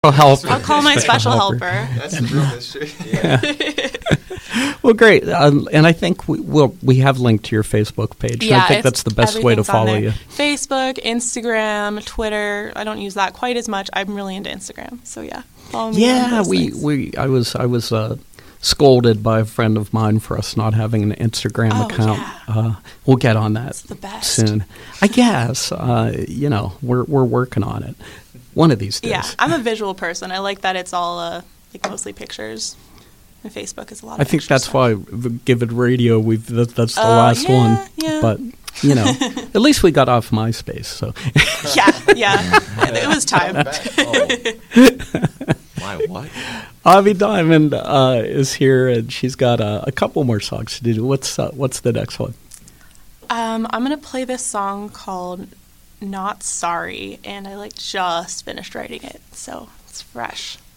Helper. I'll call my special helper. That's the real mystery. Yeah. Well, great. And I think we have linked to your Facebook page. Yeah, I think that's the best way to everything's on follow there. you. Facebook, Instagram, Twitter. I don't use that quite as much. I'm really into Instagram. So yeah, follow me. on those things. I was scolded by a friend of mine for us not having an Instagram Oh, account. yeah. We'll get on that It's the best. soon. I guess. We're working on it. One of these days. Yeah, I'm a visual person. I like that it's all like mostly pictures. And Facebook is a lot of I think pictures, that's so. why Give It Radio. That's the last yeah, one. yeah. But at least we got off MySpace. So Yeah. It was time. My what? Avi Diamond is here, and she's got a couple more songs to do. What's the next one? I'm going to play this song called Not Sorry, and I just finished writing it, so it's fresh.